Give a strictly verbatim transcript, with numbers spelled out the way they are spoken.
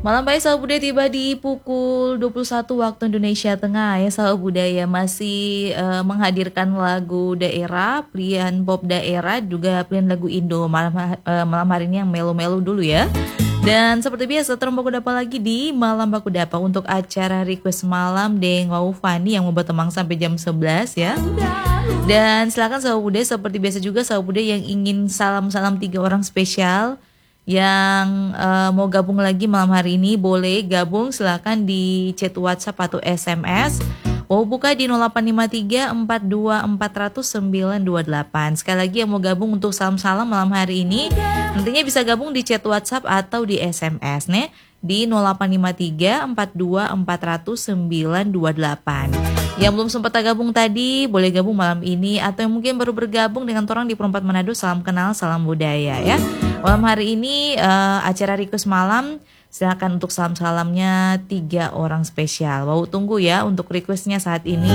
Malam baik sahabat budaya tiba di pukul dua puluh satu waktu Indonesia Tengah ya sahabat budaya masih uh, menghadirkan lagu daerah, pilihan pop daerah juga pilihan lagu Indo malam uh, malam hari ini yang melo-melo dulu ya. Dan seperti biasa terus baku dapa lagi di malam baku dapa untuk acara request malam Deng Wau Fani yang membuat temang sampai jam sebelas ya. Dan silakan sahabat budaya seperti biasa juga sahabat budaya yang ingin salam-salam tiga orang spesial yang uh, mau gabung lagi malam hari ini boleh gabung silakan di chat WhatsApp atau S M S. Mau buka di nol delapan lima tiga empat dua empat nol nol sembilan dua delapan. Sekali lagi yang mau gabung untuk salam-salam malam hari ini nantinya bisa gabung di chat WhatsApp atau di S M S nih di nol delapan lima tiga empat dua empat nol nol sembilan dua delapan. Yang belum sempat gabung tadi boleh gabung malam ini atau yang mungkin baru bergabung dengan orang di Perempat Manado, salam kenal, salam budaya ya. Malam hari ini uh, acara request malam silakan untuk salam-salamnya tiga orang spesial. Wow, tunggu ya untuk requestnya saat ini.